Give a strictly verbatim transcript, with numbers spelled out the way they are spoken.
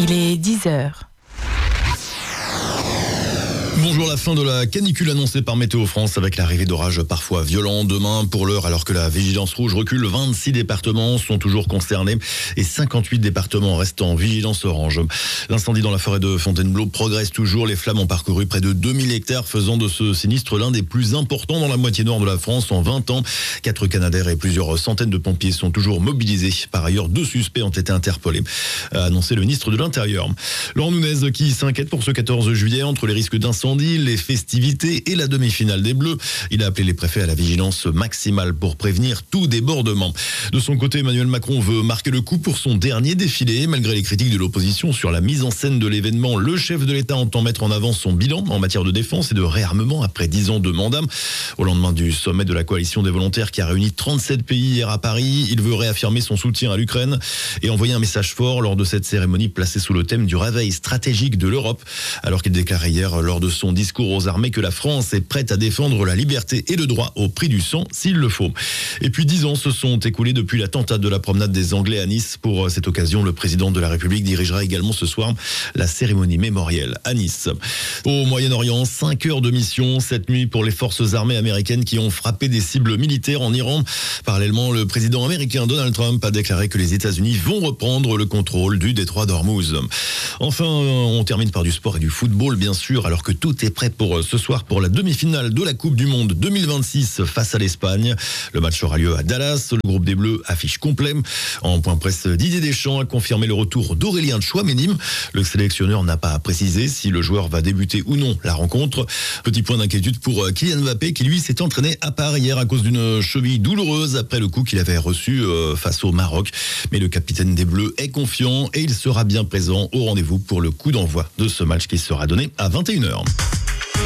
Il est dix heures. Bonjour, la fin de la canicule annoncée par Météo France avec l'arrivée d'orages parfois violents demain. Pour l'heure, alors que la vigilance rouge recule, vingt-six départements sont toujours concernés et cinquante-huit départements restent en vigilance orange. L'incendie dans la forêt de Fontainebleau progresse toujours. Les flammes ont parcouru près de deux mille hectares, faisant de ce sinistre l'un des plus importants dans la moitié nord de la France en vingt ans. Quatre Canadair et plusieurs centaines de pompiers sont toujours mobilisés. Par ailleurs, deux suspects ont été interpellés, a annoncé le ministre de l'Intérieur. Laurent Nunez qui s'inquiète pour ce quatorze juillet entre les risques d'incendie, les festivités et la demi-finale des Bleus. Il a appelé les préfets à la vigilance maximale pour prévenir tout débordement. De son côté, Emmanuel Macron veut marquer le coup pour son dernier défilé. Malgré les critiques de l'opposition sur la mise en scène de l'événement, le chef de l'État entend mettre en avant son bilan en matière de défense et de réarmement après dix ans de mandat. Au lendemain du sommet de la coalition des volontaires qui a réuni trente-sept pays hier à Paris, il veut réaffirmer son soutien à l'Ukraine et envoyer un message fort lors de cette cérémonie placée sous le thème du réveil stratégique de l'Europe, alors qu'il déclarait hier lors de son discours aux armées que la France est prête à défendre la liberté et le droit au prix du sang s'il le faut. Et puis dix ans se sont écoulés depuis l'attentat de la promenade des Anglais à Nice. Pour cette occasion, le président de la République dirigera également ce soir la cérémonie mémorielle à Nice. Au Moyen-Orient, cinq heures de mission cette nuit pour les forces armées américaines qui ont frappé des cibles militaires en Iran. Parallèlement, le président américain Donald Trump a déclaré que les États-Unis vont reprendre le contrôle du détroit d'Ormuz. Enfin, on termine par du sport et du football, bien sûr, alors que tout est prêt pour ce soir pour la demi-finale de la Coupe du Monde deux mille vingt-six face à l'Espagne. Le match aura lieu à Dallas. Le groupe des Bleus affiche complet. En point presse, Didier Deschamps a confirmé le retour d'Aurélien Tchouaméni. Le sélectionneur n'a pas précisé si le joueur va débuter ou non la rencontre. Petit point d'inquiétude pour Kylian Mbappé qui lui s'est entraîné à part hier à cause d'une cheville douloureuse après le coup qu'il avait reçu face au Maroc. Mais le capitaine des Bleus est confiant et il sera bien présent au rendez-vous pour le coup d'envoi de ce match qui sera donné à vingt et une heures.